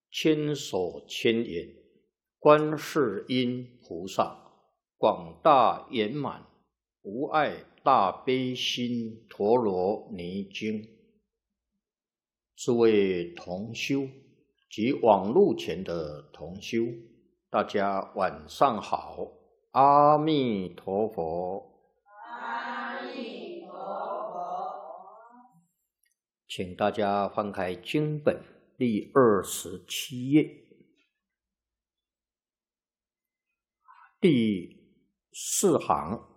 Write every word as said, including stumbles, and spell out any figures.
千手千眼，观世音菩萨，广大圆满，无碍大悲心陀罗尼经。诸位同修及网络前的同修，大家晚上好，阿弥陀佛。 阿弥陀佛。 请大家翻开经本第二十七页，第四行